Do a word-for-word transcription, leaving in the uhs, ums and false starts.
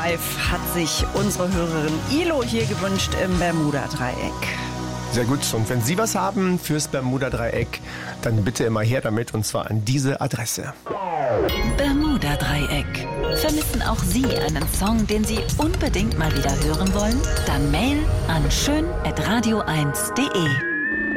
Drive hat sich unsere Hörerin Ilo hier gewünscht im Bermuda-Dreieck. Sehr gut. Und wenn Sie was haben fürs Bermuda-Dreieck, dann bitte immer her damit, und zwar an diese Adresse. Bermuda-Dreieck. Vermissen auch Sie einen Song, den Sie unbedingt mal wieder hören wollen? Dann Mail an schön at radio eins punkt de.